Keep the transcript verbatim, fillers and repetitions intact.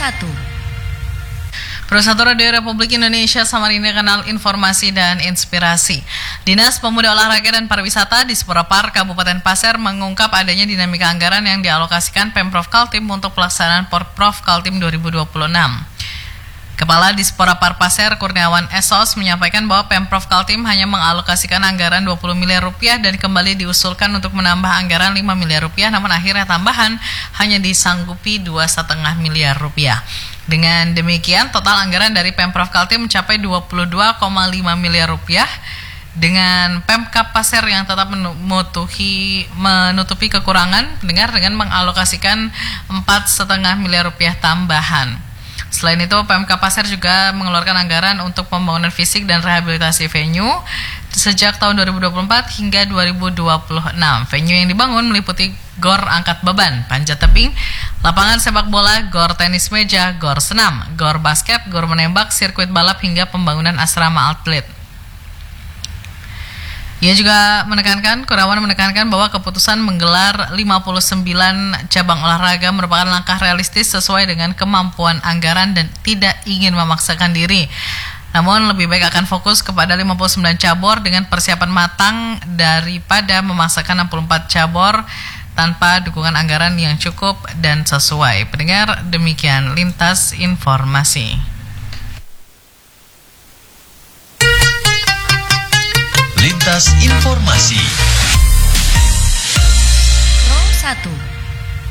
satu. Persatuan Radio Republik Indonesia Samarinda, Kanal Informasi dan Inspirasi. Dinas Pemuda Olahraga dan Pariwisata di Disporapar Kabupaten Pasir mengungkap adanya dinamika anggaran yang dialokasikan Pemprov Kaltim untuk pelaksanaan Porprov Kaltim dua ribu dua puluh enam. Kepala Disporapar Pasir Kurniawan Esos menyampaikan bahwa Pemprov Kaltim hanya mengalokasikan anggaran dua puluh miliar rupiah dan kembali diusulkan untuk menambah anggaran lima miliar rupiah, namun akhirnya tambahan hanya disanggupi dua koma lima miliar rupiah. Dengan demikian, total anggaran dari Pemprov Kaltim mencapai dua puluh dua koma lima miliar rupiah, dengan Pemkab Pasir yang tetap menutupi, menutupi kekurangan pendengar dengan mengalokasikan empat koma lima miliar rupiah tambahan. Selain itu, Pemkab Pasir juga mengeluarkan anggaran untuk pembangunan fisik dan rehabilitasi venue sejak tahun dua ribu dua puluh empat hingga dua ribu dua puluh enam. Venue yang dibangun meliputi gor angkat beban, panjat tebing, lapangan sepak bola, gor tenis meja, gor senam, gor basket, gor menembak, sirkuit balap, hingga pembangunan asrama atlet. Ia juga menekankan, Kurniawan menekankan bahwa keputusan menggelar lima puluh sembilan cabang olahraga merupakan langkah realistis sesuai dengan kemampuan anggaran dan tidak ingin memaksakan diri. Namun lebih baik akan fokus kepada lima puluh sembilan cabur dengan persiapan matang daripada memaksakan enam puluh empat cabur tanpa dukungan anggaran yang cukup dan sesuai. Pendengar, demikian Lintas Informasi. Lintas Informasi. Pro satu.